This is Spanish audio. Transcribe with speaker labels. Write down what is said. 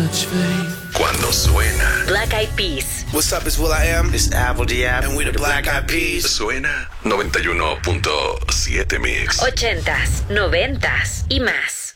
Speaker 1: Cuando suena.
Speaker 2: Black Eyed Peas.
Speaker 3: What's up, it's will.i.am.
Speaker 4: It's Apple D.App.
Speaker 3: And we the Black Eyed Peas.
Speaker 1: Suena 91.7 Mix.
Speaker 2: 80s, 90s y más.